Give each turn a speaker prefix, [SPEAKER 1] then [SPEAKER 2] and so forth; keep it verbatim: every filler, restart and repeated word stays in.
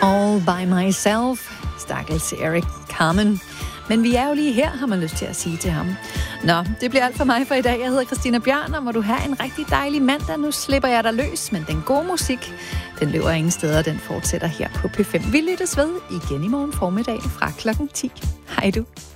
[SPEAKER 1] All by myself. Stakkels Eric Carmen. Men vi er jo lige her, har man lyst til at sige til ham. Nå, det bliver alt for mig for i dag. Jeg hedder Christina Bjørn, og må du have en rigtig dejlig mandag. Nu slipper jeg dig løs, men den gode musik, den løber ingen steder, den fortsætter her på P fem. Vi lyttes ved igen i morgen formiddag fra klokken ti. Hej du.